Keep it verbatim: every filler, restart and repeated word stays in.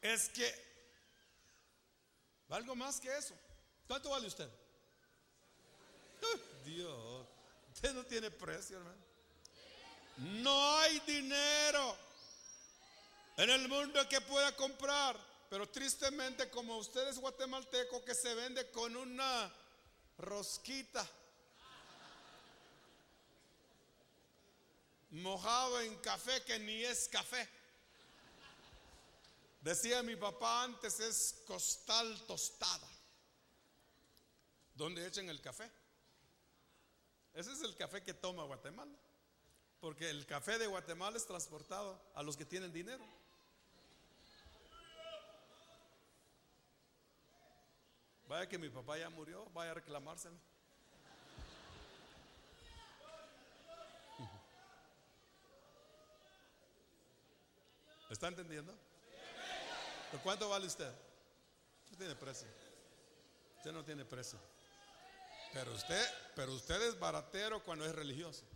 es que algo más que eso. ¿Cuánto vale usted? Uh, Dios, usted no tiene precio, hermano. No hay dinero en el mundo que pueda comprar. Pero tristemente, como usted es guatemalteco, que se vende con una rosquita mojado en café que ni es café. Decía mi papá antes, es costal tostada, donde echan el café. Ese es el café que toma Guatemala, porque el café de Guatemala es transportado a los que tienen dinero. Vaya que mi papá ya murió, vaya a reclamárselo. ¿Está entendiendo? ¿Pero cuánto vale usted? No tiene precio. Usted no tiene precio. Pero usted, pero usted es baratero cuando es religioso.